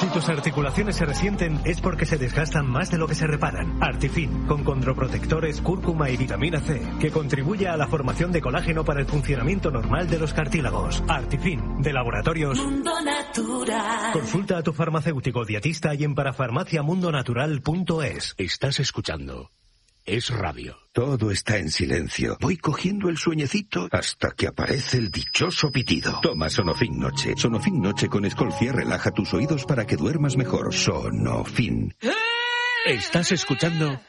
tus articulaciones se resienten es porque se desgastan más de lo que se reparan. Artifin, con condroprotectores, cúrcuma y vitamina C, que contribuye a la formación de colágeno para el funcionamiento normal de los cartílagos. Artifin, de Laboratorios Mundo Natural. Consulta a tu farmacéutico dietista y en parafarmaciamundonatural.es. Estás escuchando Es Radio. Todo está en silencio. Voy cogiendo el sueñecito hasta que aparece el dichoso pitido. Toma Sonofin Noche. Sonofin Noche con Escolcia relaja tus oídos para que duermas mejor. Sonofin. Estás escuchando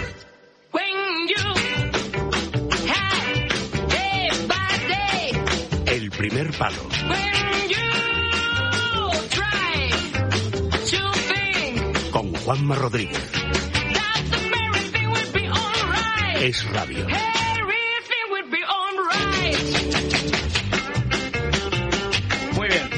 El Primer Palo. Con Juanma Rodríguez. Es Radio. Muy bien.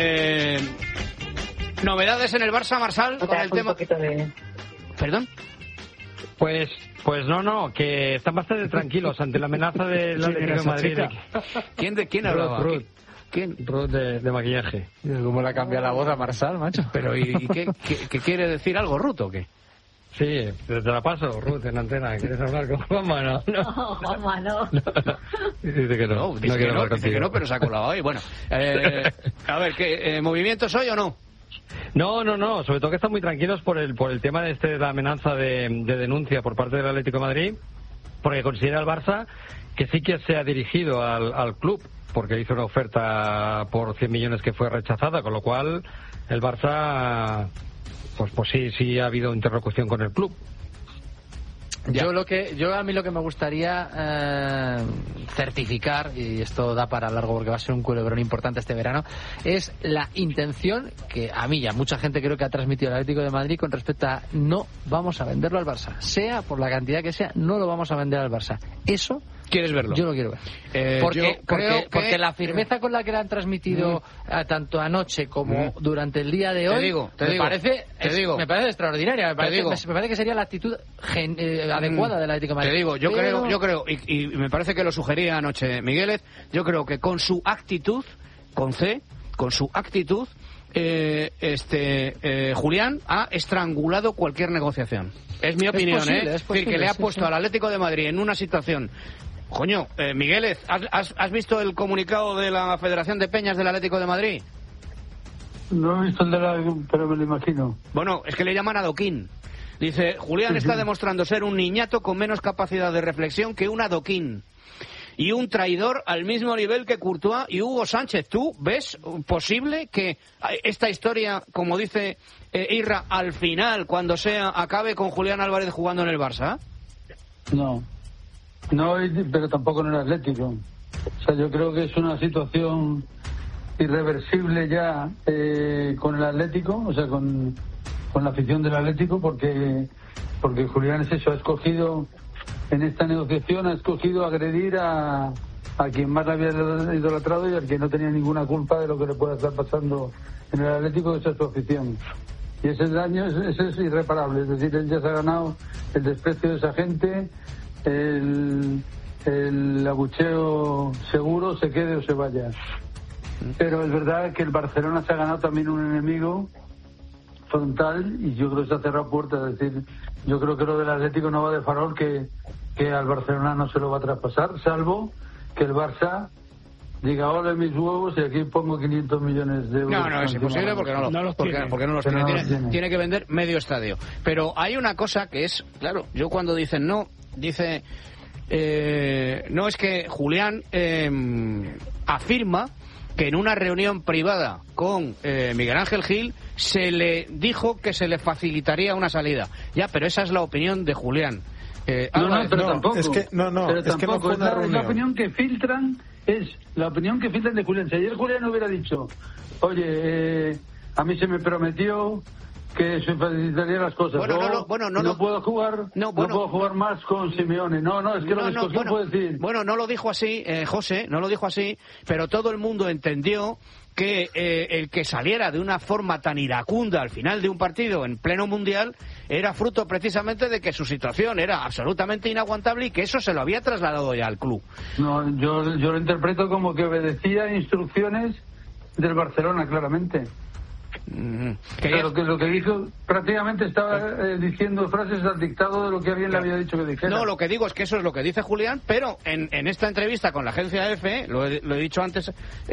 Novedades en el Barça, Marsal, con el tema. ¿Perdón? Pues no, que están bastante tranquilos ante la amenaza del Atlético de Madrid. ¿Quién hablaba? Ruth. ¿Quién? Ruth de maquillaje. ¿Cómo le ha cambiado la voz a Marsal, macho? Pero ¿y qué quiere decir algo, Ruth, o qué? Sí, te la paso, Ruth, en antena. ¿Quieres hablar con Juanma? No, Juanma, no. Dice que no. Dice que no, pero se ha colado hoy. Bueno, a ver, ¿qué movimientos hoy o no? No, sobre todo que están muy tranquilos por el tema de la amenaza de denuncia por parte del Atlético de Madrid, porque considera el Barça que sí que se ha dirigido al club, porque hizo una oferta por 100 millones que fue rechazada, con lo cual el Barça pues sí ha habido interlocución con el club. Yo a mí lo que me gustaría certificar, y esto da para largo porque va a ser un culebrón importante este verano, es la intención que a mí y a mucha gente creo que ha transmitido el Atlético de Madrid con respecto a no vamos a venderlo al Barça, sea por la cantidad que sea, no lo vamos a vender al Barça. Eso ¿quieres verlo? Yo lo quiero ver. Porque la firmeza con la que le han transmitido tanto anoche como durante el día de hoy me parece extraordinaria. Me parece que sería la actitud adecuada del Atlético de Madrid. Te digo, yo creo, y me parece que lo sugería anoche Migueles, yo creo que con su actitud, con su actitud, Julián ha estrangulado cualquier negociación. Es mi opinión, es decir, que le ha puesto al Atlético de Madrid en una situación. Coño, Migueles, ¿has visto el comunicado de la Federación de Peñas del Atlético de Madrid? No he visto pero me lo imagino. Bueno, es que le llaman adoquín. Dice, Julián está demostrando ser un niñato con menos capacidad de reflexión que un adoquín. Y un traidor al mismo nivel que Courtois y Hugo Sánchez. ¿Tú ves posible que esta historia, como dice Irra, al final, cuando acabe con Julián Álvarez jugando en el Barça? No, pero tampoco en el Atlético. O sea, yo creo que es una situación irreversible ya con el Atlético, o sea, con la afición del Atlético, porque Julián es eso, ha escogido en esta negociación, ha escogido agredir a quien más le había idolatrado y al que no tenía ninguna culpa de lo que le pueda estar pasando en el Atlético, esa es su afición. Y ese daño ese es irreparable, es decir, él ya se ha ganado el desprecio de esa gente, el abucheo seguro, se quede o se vaya. Pero es verdad que el Barcelona se ha ganado también un enemigo frontal y yo creo que se ha cerrado puertas. Es decir, yo creo que lo del Atlético no va de farol, que al Barcelona no se lo va a traspasar, salvo que el Barça diga, ole mis huevos y aquí pongo 500 millones de euros. No, es imposible porque no los tiene. Tiene que vender medio estadio. Pero hay una cosa que es, claro, yo cuando dicen no, dice, no, es que Julián afirma que en una reunión privada con Miguel Ángel Gil se le dijo que se le facilitaría una salida. Ya, pero esa es la opinión de Julián. Tampoco. Es que no fue una reunión. La opinión que filtran es la opinión que filtran de Julián. Si ayer Julián hubiera dicho, oye, a mí se me prometió que se facilitaría las cosas. No puedo jugar más con Simeone. No, es que lo escogió puede decir. Bueno, no lo dijo así, José, no lo dijo así, pero todo el mundo entendió que el que saliera de una forma tan iracunda al final de un partido en pleno mundial era fruto precisamente de que su situación era absolutamente inaguantable y que eso se lo había trasladado ya al club. No, yo lo interpreto como que obedecía instrucciones del Barcelona, claramente. Claro, que lo que dijo prácticamente estaba diciendo frases al dictado de lo que alguien le había dicho que dijera. No, lo que digo es que eso es lo que dice Julián, pero en esta entrevista con la agencia EFE, lo he dicho antes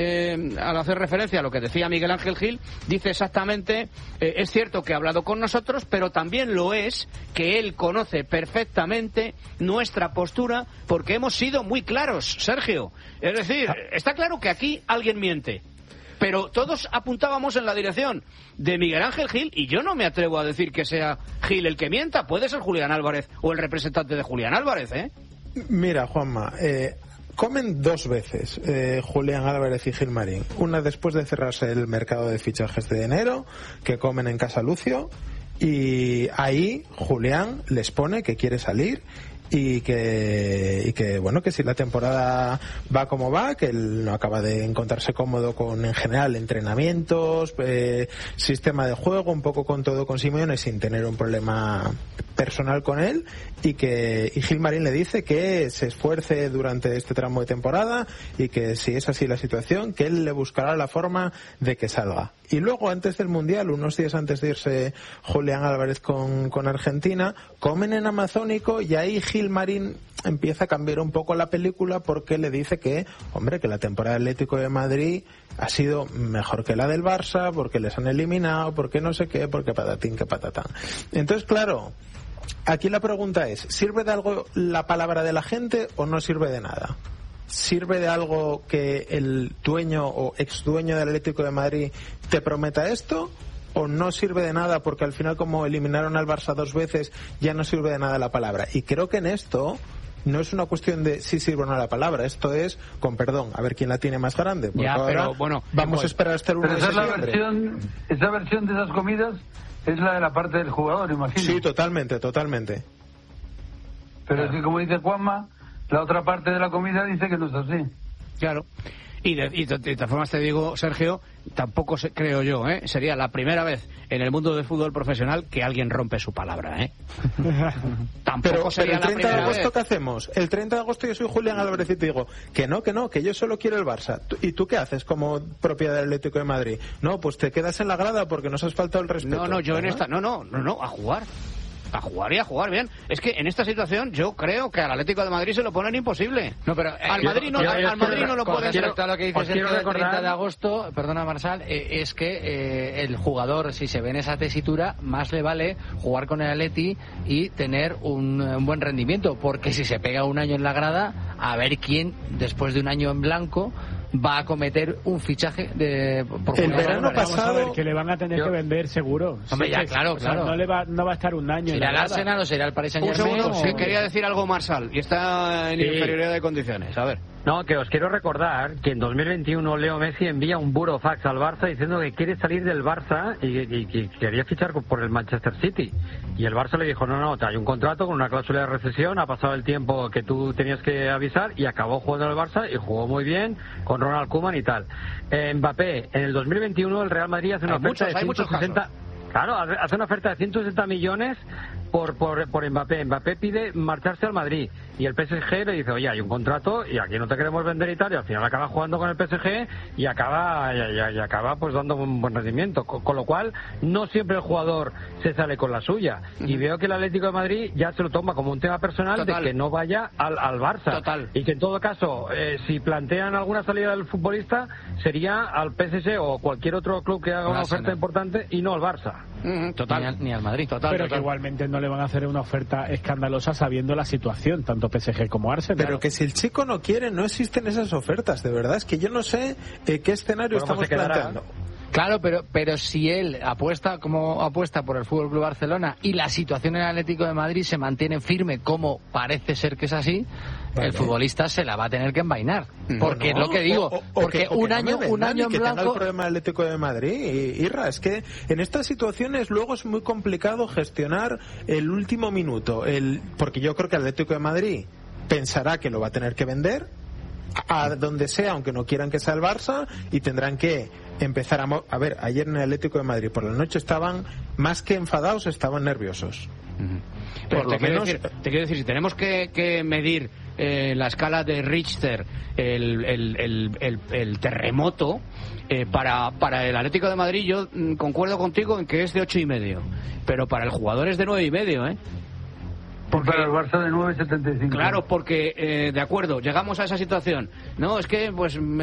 al hacer referencia a lo que decía Miguel Ángel Gil, dice exactamente, es cierto que ha hablado con nosotros, pero también lo es que él conoce perfectamente nuestra postura porque hemos sido muy claros, Sergio. Es decir, está claro que aquí alguien miente. Pero todos apuntábamos en la dirección de Miguel Ángel Gil y yo no me atrevo a decir que sea Gil el que mienta. Puede ser Julián Álvarez o el representante de Julián Álvarez, ¿eh? Mira, Juanma, comen dos veces Julián Álvarez y Gil Marín. Una después de cerrarse el mercado de fichajes de enero, que comen en Casa Lucio, y ahí Julián les pone que quiere salir y que bueno, que si la temporada va como va, que él no acaba de encontrarse cómodo con, en general, entrenamientos, sistema de juego, un poco con todo con Simeone, sin tener un problema personal con él, y Gil Marín le dice que se esfuerce durante este tramo de temporada y que si es así la situación, que él le buscará la forma de que salga. Y luego, antes del Mundial, unos días antes de irse Julián Álvarez con Argentina, comen en Amazónico y ahí Gil Marín empieza a cambiar un poco la película porque le dice que, hombre, que la temporada del Atlético de Madrid ha sido mejor que la del Barça, porque les han eliminado, porque no sé qué, porque patatín que patatán. Entonces, claro, aquí la pregunta es, ¿sirve de algo la palabra de la gente o no sirve de nada? ¿Sirve de algo que el dueño o exdueño del Atlético de Madrid te prometa esto? ¿O no sirve de nada porque al final, como eliminaron al Barça 2 veces, ya no sirve de nada la palabra? Y creo que en esto no es una cuestión de si sirve o no la palabra, esto es, con perdón, a ver quién la tiene más grande. Porque ahora bueno, vamos a esperar hasta el 1 de septiembre. Esa versión de esas comidas es la de la parte del jugador, imagino. Sí, totalmente. Pero es que, como dice Juanma, la otra parte de la comida dice que no es así. Claro. Y de todas formas te digo, Sergio, tampoco creo yo, sería la primera vez en el mundo del fútbol profesional que alguien rompe su palabra, Tampoco sería pero el 30 la primera de agosto, vez. ¿qué hacemos? El 30 de agosto yo soy Julián Álvarez y te digo que no, que yo solo quiero el Barça. ¿Y tú qué haces como propiedad del Atlético de Madrid? No, pues te quedas en la grada porque nos has faltado el respeto. No, yo en esta... No, a jugar. A jugar y a jugar bien. Es que en esta situación yo creo que al Atlético de Madrid se lo ponen imposible. No, pero al Madrid no lo puede. Respecto a lo que dice Sergio del 30 de agosto, perdona Marsal, es que el jugador, si se ve en esa tesitura, más le vale jugar con el Atleti y tener un buen rendimiento, porque si se pega un año en la grada, a ver quién después de un año en blanco va a cometer un fichaje por el verano pasado. Vamos a ver, que le van a tener que vender seguro. Hombre, ya, claro. O sea, no va a estar un año. ¿Será el Arsenal o será el Paris Saint-Germain? Un segundo, que quería decir algo Marsal y está en inferioridad de condiciones. A ver. No, que os quiero recordar que en 2021 Leo Messi envía un burofax al Barça diciendo que quiere salir del Barça y quería fichar por el Manchester City. Y el Barça le dijo, no, hay un contrato con una cláusula de recesión, ha pasado el tiempo que tú tenías que avisar, y acabó jugando en el Barça y jugó muy bien con Ronald Koeman y tal. Mbappé, en el 2021 el Real Madrid hace una oferta de 160... Claro, hace una oferta de 160 millones por Mbappé. Mbappé pide marcharse al Madrid y el PSG le dice, oye, hay un contrato y aquí no te queremos vender y tal, y al final acaba jugando con el PSG y acaba pues dando un buen rendimiento, con lo cual no siempre el jugador se sale con la suya. Y veo que el Atlético de Madrid ya se lo toma como un tema personal. Total. De que no vaya al Barça. Total. Y que en todo caso, si plantean alguna salida del futbolista, sería al PSG o cualquier otro club que haga una oferta importante y no al Barça. Total. Ni al Madrid. Pero que igualmente no le van a hacer una oferta escandalosa sabiendo la situación, tanto PSG como Arsenal. Pero que si el chico no quiere, no existen esas ofertas, de verdad. Es que yo no sé qué escenario estamos planteando. Claro, pero si él apuesta por el Fútbol Club Barcelona y la situación en el Atlético de Madrid se mantiene firme, como parece ser que es así, el futbolista se la va a tener que envainar. Porque es lo que digo, porque un año en blanco. Que tenga el problema del Atlético de Madrid, Irra, es que en estas situaciones luego es muy complicado gestionar el último minuto, porque yo creo que el Atlético de Madrid pensará que lo va a tener que vender a donde sea, aunque no quieran que sea el Barça, y tendrán que empezar a ver, ayer en el Atlético de Madrid por la noche estaban más que enfadados, estaban nerviosos. Pero te quiero decir, si tenemos que medir la escala de Richter el terremoto, para el Atlético de Madrid yo concuerdo contigo en que es de 8,5, pero para el jugador es de 9,5, Porque, para el Barça de 9,75. Claro, porque, de acuerdo, llegamos a esa situación. No, es que me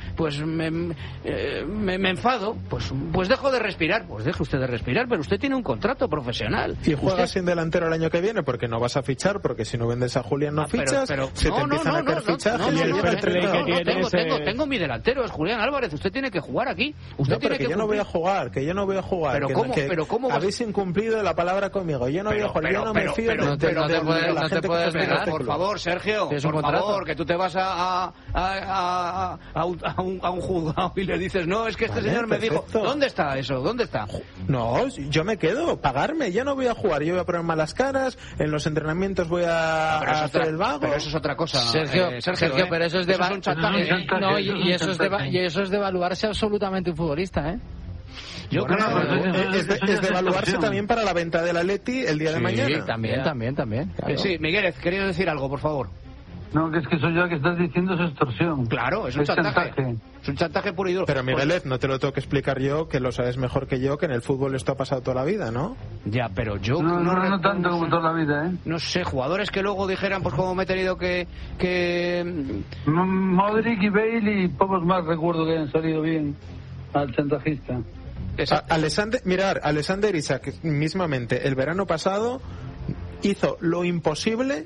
enfado, pues dejo de respirar. Pues deje usted de respirar, pero usted tiene un contrato profesional. Y juegas sin delantero el año que viene porque no vas a fichar, porque si no vendes a Julián no fichas, se te empiezan a caer fichajes. Tengo mi delantero, es Julián Álvarez. Usted tiene que jugar aquí. Usted tiene que yo no voy a jugar, que yo no voy a jugar. Pero ¿cómo habéis incumplido la palabra conmigo? Yo no voy a jugar, yo no me fío. No te puedes negar. Por favor, Sergio, por favor, que tú te vas a un juzgado y le dices, no, es que este señor me dijo, ¿dónde está eso? ¿Dónde está? No, yo me quedo, pagarme, yo no voy a jugar, yo voy a poner malas caras, en los entrenamientos voy a hacer el vago. Pero eso es otra cosa, Sergio, pero eso es de y eso es devaluarse absolutamente un futbolista, Yo creo es de evaluarse también para la venta del Atleti el día de mañana. También. Claro. Sí, Miguel, ¿querías decir algo, por favor? No, que es que eso ya que estás diciendo es extorsión. Claro, es un chantaje. Es un chantaje puro y duro. Pero Miguel, no te lo tengo que explicar yo, que lo sabes mejor que yo, que en el fútbol esto ha pasado toda la vida, ¿no? Ya, pero yo no tanto como toda la vida, No sé, jugadores que luego dijeran, pues como me he tenido que... Modric y Bale y pocos más recuerdo que hayan salido bien al chantajista. Alexander Isak mismamente el verano pasado hizo lo imposible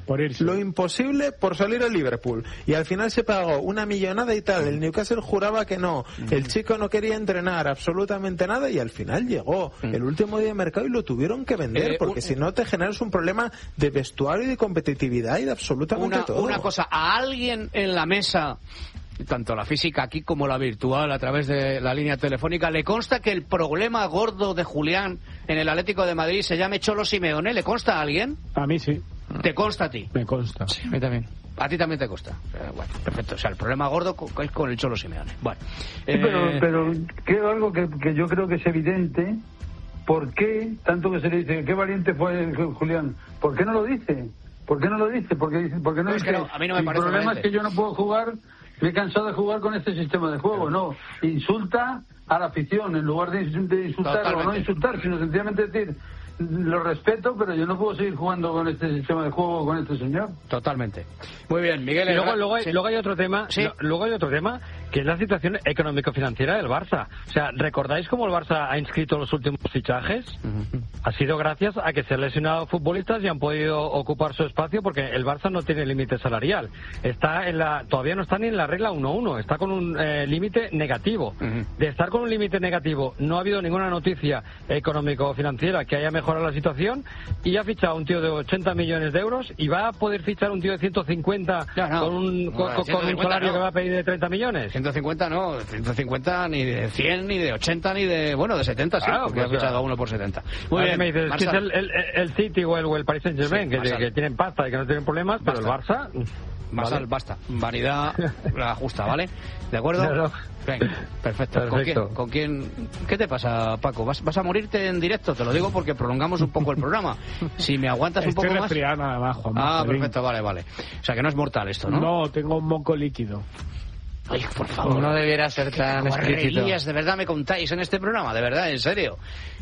por salir al Liverpool y al final se pagó una millonada y tal. El Newcastle juraba que no, el chico no quería entrenar absolutamente nada y al final llegó el último día de mercado y lo tuvieron que vender porque si no te generas un problema de vestuario y de competitividad y de absolutamente todo. Una cosa, a alguien en la mesa, tanto la física aquí como la virtual a través de la línea telefónica, ¿le consta que el problema gordo de Julián en el Atlético de Madrid se llame Cholo Simeone? ¿Le consta a alguien? A mí sí. ¿Te consta a ti? Me consta. Sí, a mí también. A ti también te consta. Bueno, perfecto. O sea, el problema gordo es con el Cholo Simeone. Bueno. Sí, pero creo algo que yo creo que es evidente. ¿Por qué tanto que se le dice qué valiente fue Julián? ¿Por qué no lo dice? ¿Por qué no lo dice? Porque no dice. No, a mí no me parece. El problema valiente. Es que yo no puedo jugar. Me he cansado de jugar con este sistema de juego. No, insulta a la afición en lugar de insultar o no insultar, sino sencillamente decir, lo respeto, pero yo no puedo seguir jugando con este sistema de juego con este señor. Totalmente. Muy bien, Miguel. Luego hay otro tema. ¿Sí? Luego hay otro tema que es la situación económico-financiera del Barça. O sea, ¿recordáis cómo el Barça ha inscrito los últimos fichajes? Ha sido gracias a que se han lesionado futbolistas y han podido ocupar su espacio porque el Barça no tiene límite salarial. Todavía no está ni en la regla 1-1, está con un límite negativo. De estar con un límite negativo no ha habido ninguna noticia económico-financiera que haya mejorado la situación y ha fichado a un tío de 80 millones de euros y va a poder fichar a un tío de 150 con un salario que va a pedir de 30 millones. 150 no, 150 ni de 100, ni de 80, ni de... Bueno, de 70 sí, porque ha fichado a uno por 70. Muy bien, me dices, que es el City o el Paris Saint-Germain, que tienen pasta y que no tienen problemas, pero el Barça... Basta. Vanidad la justa, ¿vale? ¿De acuerdo? No. Venga, perfecto. ¿Con quién? ¿Qué te pasa, Paco? ¿Vas a morirte en directo? Te lo digo porque prolongamos un poco el programa. Si me aguantas un poco más... Estoy resfriado nada más, Juan. Perfecto, vale. O sea, que no es mortal esto, ¿no? No, tengo un moco líquido. Ay, por favor. No debiera ser tan explícito. De verdad me contáis en este programa, de verdad, en serio.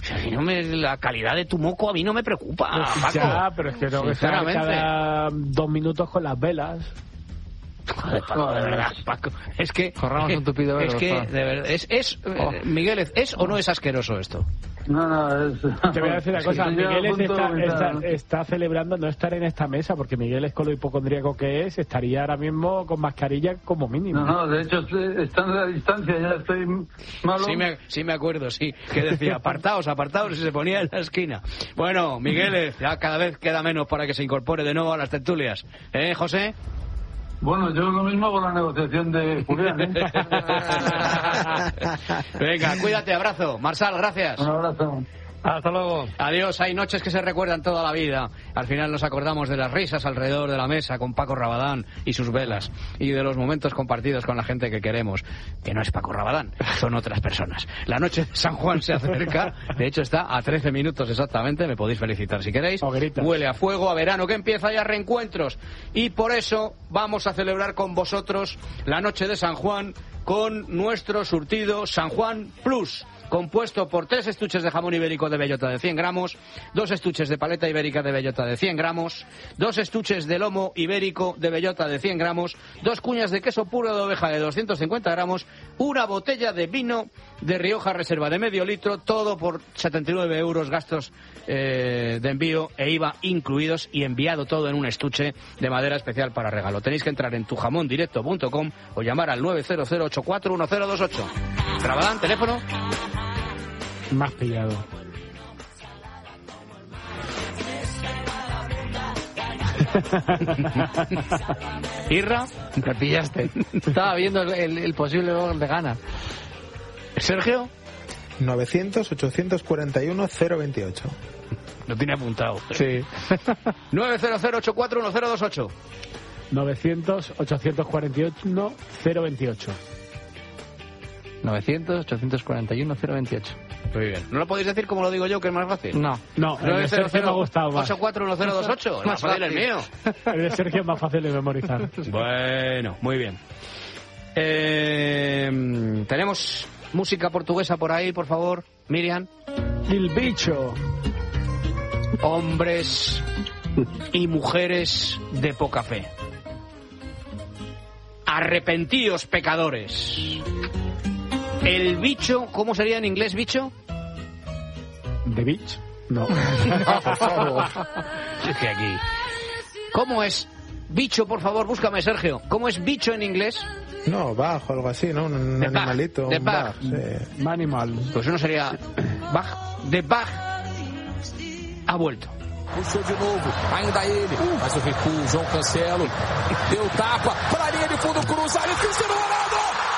La calidad de tu moco a mí no me preocupa, Paco. Ya, pero es que tengo que estar cada 2 minutos con las velas. Joder, Paco, de verdad, Paco. Es que... Corramos un tupido velo. Es que, de verdad, Miguel, ¿es o no es asqueroso esto? No, te voy a decir una cosa. Miguel está celebrando no estar en esta mesa porque Miguel es con lo hipocondríaco que es, estaría ahora mismo con mascarilla como mínimo. No, de hecho estando a distancia ya estoy malo. Sí me acuerdo, sí, que decía apartaos y se ponía en la esquina. Bueno, Miguel, ya cada vez queda menos para que se incorpore de nuevo a las tertulias. José? Bueno, yo lo mismo con la negociación de Julián. Venga, cuídate, abrazo. Marsal, gracias. Un abrazo. Hasta luego. Adiós. Hay noches que se recuerdan toda la vida. Al final nos acordamos de las risas alrededor de la mesa con Paco Rabadán y sus velas, y de los momentos compartidos con la gente que queremos, que no es Paco Rabadán, son otras personas. La noche de San Juan se acerca, de hecho está a 13 minutos exactamente, me podéis felicitar si queréis. Huele a fuego, a verano que empieza y a reencuentros, y por eso vamos a celebrar con vosotros la noche de San Juan con nuestro surtido San Juan Plus, compuesto por 3 estuches de jamón ibérico de bellota de 100 gramos, 2 estuches de paleta ibérica de bellota de 100 gramos, 2 estuches de lomo ibérico de bellota de 100 gramos, 2 cuñas de queso puro de oveja de 250 gramos, una botella de vino de Rioja Reserva de medio litro, todo por 79 euros, gastos de envío e IVA incluidos, y enviado todo en un estuche de madera especial para regalo. Tenéis que entrar en tujamondirecto.com o llamar al 900841028. Rabadán, teléfono. Más pillado. Irra, me pillaste. Estaba viendo el posible gol de Ghana. Sergio. 900-841-028. Lo tiene apuntado. Sí. 900-841028. 900-841-028. 900-841-028. Muy bien. ¿No lo podéis decir como lo digo yo, que es más fácil? No. No, el de Sergio me ha gustado más. 8411028. Más fácil el mío. El de Sergio es más fácil de memorizar. Bueno, muy bien. Tenemos música portuguesa por ahí, por favor, Miriam. El bicho. Hombres y mujeres de poca fe. Arrepentíos, pecadores. El bicho, ¿cómo sería en inglés bicho? ¿The Beach? No. Por favor. Es que aquí. ¿Cómo es bicho, por favor? Búscame, Sergio. ¿Cómo es bicho en inglés? No, bajo, algo así, ¿no? Un The animalito. bag. Un bag, sí. Animal. Pues uno sería bag. The bag ha vuelto. Puxou de novo, ainda ele, faz o recuo, João Cancelo, deu tapa, para a linha de fundo, cruzado, Cristiano Ronaldo!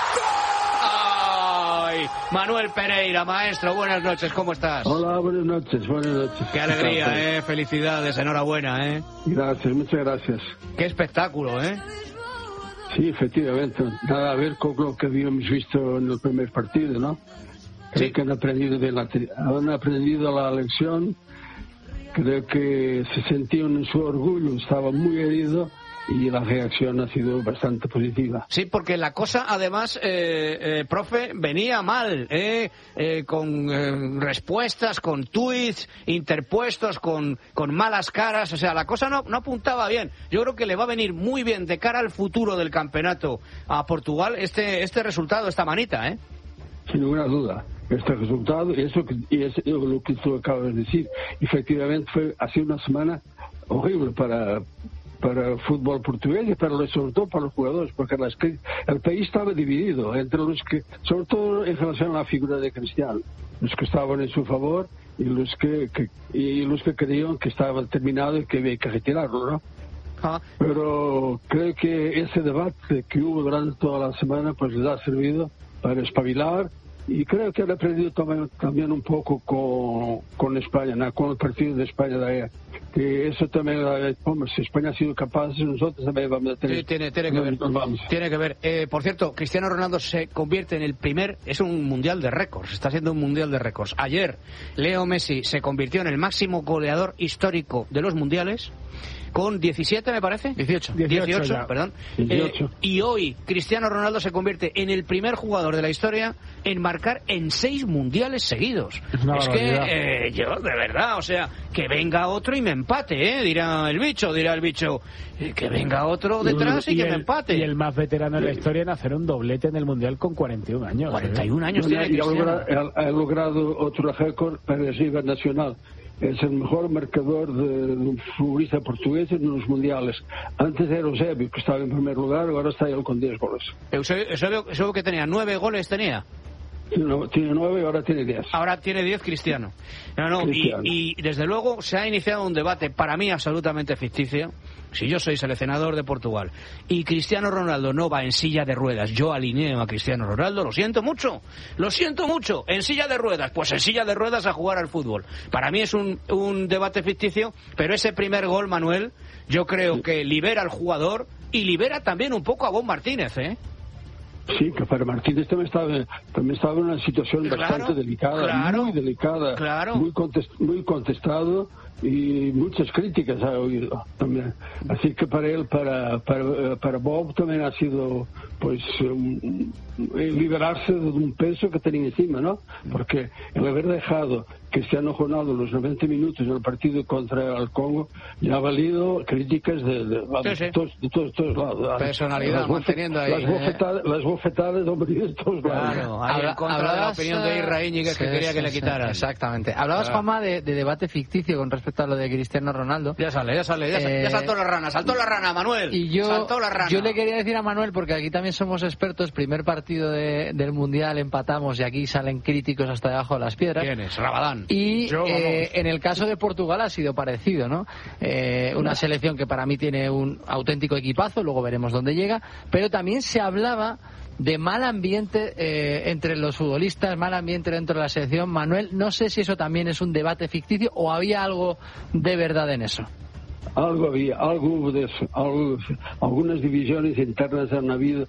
¡Ay! Manuel Pereira, maestro, buenas noches, ¿cómo estás? Hola, buenas noches, buenas noches. Qué alegría, felicidades, enhorabuena, Gracias, muchas gracias. Qué espectáculo, Sí, efectivamente, nada a ver con lo que habíamos visto en el primer partido, ¿no? Creo que han aprendido la lección. Creo que se sentían en su orgullo, estaba muy herido y la reacción ha sido bastante positiva. Sí, porque la cosa, además, profe, venía mal, con respuestas, con tweets interpuestos, con malas caras, o sea, la cosa no apuntaba bien. Yo creo que le va a venir muy bien de cara al futuro del campeonato a Portugal este resultado, esta manita, Sin ninguna duda. Este resultado y eso es lo que tú acabas de decir. Efectivamente ha sido una semana horrible para el fútbol portugués y sobre todo para los jugadores, porque el país estaba dividido entre los que, sobre todo en relación a la figura de Cristiano, los que estaban en su favor y los que creían que estaba terminado y que había que retirarlo, ¿no? Pero creo que ese debate que hubo durante toda la semana pues les ha servido para espabilar. Y creo que han aprendido también un poco con España, ¿no? Con el partido de España de ayer. Que eso también, si España ha sido capaz, nosotros también vamos a tener. Sí, tiene que ver. Tiene que ver. Por cierto, Cristiano Ronaldo se convierte en el es un mundial de récords, está siendo un mundial de récords. Ayer, Leo Messi se convirtió en el máximo goleador histórico de los mundiales, con 17, me parece. 18, perdón. 18. Y hoy Cristiano Ronaldo se convierte en el primer jugador de la historia en marcar en 6 mundiales seguidos. Es que yo, de verdad, o sea, que venga otro y me empate, dirá el bicho. Que venga otro detrás y que me empate. Y el más veterano de la historia en hacer un doblete en el mundial con 41 años. 41 años tiene Cristiano. Ha logrado otro récord para el Liga Nacional. Es el mejor marcador de futbolista portugués en los mundiales. Antes era Eusebio, que estaba en primer lugar, ahora está él con 10 goles. Eusebio que tenía 9 goles, tenía. Tiene 9 y ahora tiene 10. Ahora tiene 10 Cristiano. Cristiano. Y desde luego se ha iniciado un debate para mí absolutamente ficticio. Si yo soy seleccionador de Portugal y Cristiano Ronaldo no va en silla de ruedas, yo alineo a Cristiano Ronaldo, lo siento mucho, en silla de ruedas, pues en silla de ruedas a jugar al fútbol. Para mí es un debate ficticio, pero ese primer gol, Manuel, yo creo que libera al jugador y libera también un poco a Bob Martínez, ¿eh? Sí, que para Martínez también estaba en una situación bastante delicada, muy delicada, muy contestado, y muchas críticas ha oído también. Así que para él, para Bob también ha sido pues liberarse de un peso que tenía encima, ¿no? Porque el haber dejado Cristiano Ronaldo los 90 minutos en el partido contra el Congo ya ha valido críticas de todos lados. Personalidad manteniendo ahí. Las bofetadas de todos lados. Claro, ahí en contra de la opinión de Irra Íñiguez, que quería que le quitaran. Exactamente. Hablabas, Juanma, de debate ficticio con respecto a lo de Cristiano Ronaldo. Ya saltó la rana, Manuel. Y saltó la rana. Yo le quería decir a Manuel, porque aquí también somos expertos, primer partido del Mundial empatamos y aquí salen críticos hasta debajo de las piedras. ¿Quién es? Rabadán. Y en el caso de Portugal ha sido parecido, ¿no? Una selección que para mí tiene un auténtico equipazo, luego veremos dónde llega, pero también se hablaba de mal ambiente entre los futbolistas, mal ambiente dentro de la selección. Manuel, no sé si eso también es un debate ficticio o había algo de verdad en eso. Algo hubo de eso, algunas divisiones internas han habido.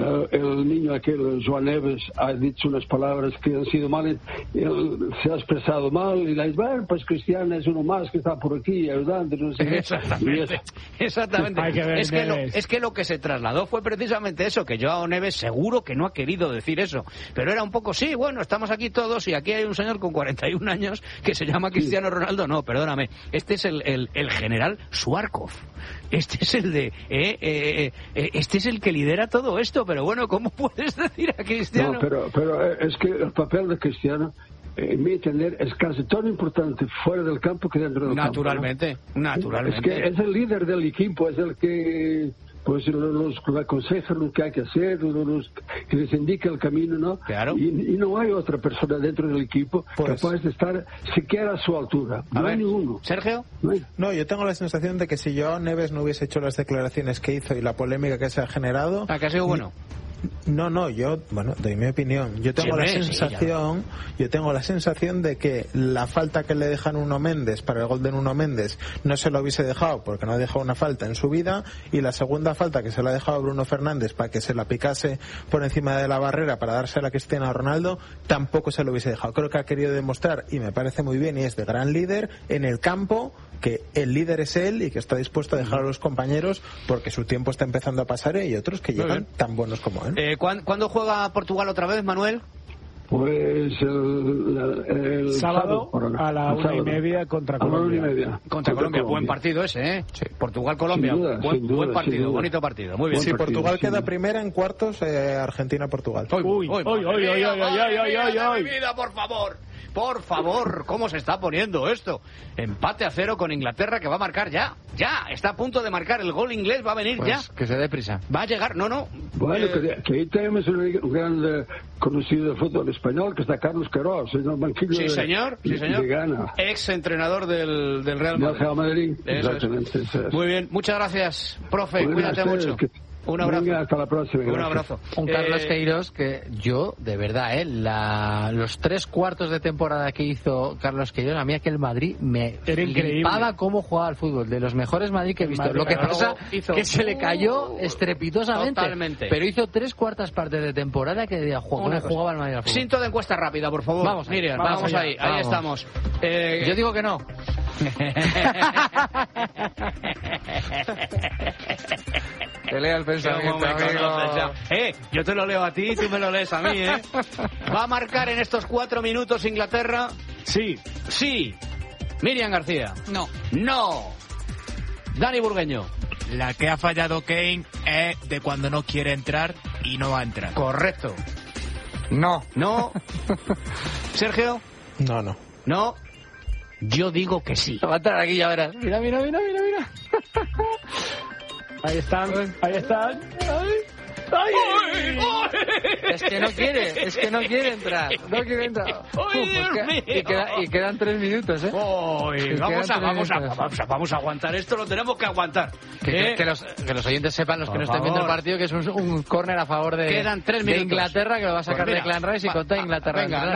El niño aquel, Joan Neves, ha dicho unas palabras que han sido mal, él se ha expresado mal y la dice, pues Cristiano es uno más que está por aquí ayudando, no sé qué. Exactamente. Es que lo que se trasladó fue precisamente eso, que Joan Neves seguro que no ha querido decir eso, pero era un poco, sí, bueno, estamos aquí todos y aquí hay un señor con 41 años que se llama Cristiano Ronaldo. No, perdóname, este es el general Suarkov. Este es el de este es el que lidera todo esto, pero bueno, ¿cómo puedes decir a Cristiano? No, pero es que el papel de Cristiano, en mi entender, es casi tan importante fuera del campo que dentro del campo, ¿no? Naturalmente. Es que es el líder del equipo, es el que pues los aconsejan lo que hay que hacer, que les indica el camino, ¿no? Claro. Y no hay otra persona dentro del equipo capaz de estar siquiera a su altura. No hay ninguno. ¿Sergio? No, yo tengo la sensación de que si Joao Neves no hubiese hecho las declaraciones que hizo y la polémica que se ha generado... ¿A que ha sido bueno? No, yo, doy mi opinión. Yo tengo la sensación de que la falta que le dejan Nuno Méndez para el gol de Nuno Méndez no se lo hubiese dejado porque no ha dejado una falta en su vida, y la segunda falta que se la ha dejado a Bruno Fernández para que se la picase por encima de la barrera para dársela a Cristiano Ronaldo tampoco se lo hubiese dejado. Creo que ha querido demostrar, y me parece muy bien, y es de gran líder en el campo, que el líder es él y que está dispuesto a dejar a los compañeros porque su tiempo está empezando a pasar, y otros que llegan tan buenos como él. ¿Cuándo juega Portugal otra vez, Manuel? Pues el sábado a la 1:30 contra Colombia. Contra Colombia, buen partido ese, ¿eh? Sí. Portugal-Colombia, buen partido, bonito partido. Muy bien. Si Portugal queda primera en cuartos, Argentina-Portugal. ¡Uy, vida, por favor! Por favor, ¿cómo se está poniendo esto? Empate a 0 con Inglaterra, que va a marcar ya, está a punto de marcar el gol inglés, va a venir pues ya. Que se dé prisa. Va a llegar, no. Bueno, que ahí tenemos un gran conocido de fútbol español, que está Carlos Queiroz, en el banquillo de Ghana. Ex entrenador del Real Madrid. Del Real Madrid, exactamente. Muy bien, muchas gracias, profe, cuídate mucho. Un abrazo. Venga, hasta la próxima. Un abrazo. Un Carlos Queiroz que yo, de verdad, los 3 cuartos de temporada que hizo Carlos Queiroz, a mí aquel Madrid me flipaba cómo jugaba al fútbol. De los mejores Madrid que he visto. Lo que pasa que se le cayó estrepitosamente. Totalmente. Pero hizo 3/4 partes de temporada que cómo jugaba el Madrid al fútbol. Cinto de encuesta rápida, por favor. Vamos, Miriam, vamos ahí estamos. Yo digo que no. Te lea el pensamiento, amigo. Yo te lo leo a ti y tú me lo lees a mí, ¿eh? ¿Va a marcar en estos 4 minutos Inglaterra? Sí. Miriam García. No. Dani Burgueño. La que ha fallado Kane es de cuando no quiere entrar y no va a entrar. Correcto. No. Sergio. No. Yo digo que sí. Va a entrar aquí, ya verás. Mira. Ahí están. Es que no quiere entrar. No quiere entrar. Y quedan 3 minutos, ¿eh? Vamos a aguantar esto, lo tenemos que aguantar. Que los oyentes sepan, los que no estén viendo el partido, que es un córner a favor de Inglaterra, que lo va a sacar de Clan Rice y contra Inglaterra. Venga,